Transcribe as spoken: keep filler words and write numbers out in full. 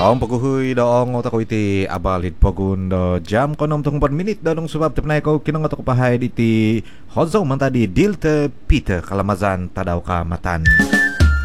Ang pagkuhuy daong otak ko iti abalit pagun do jam konom tong empat minit dadong subab tapnay ko kinong otak ko pahay iti hozo man tadi dilte Peter kalamazan tadaw ka matan.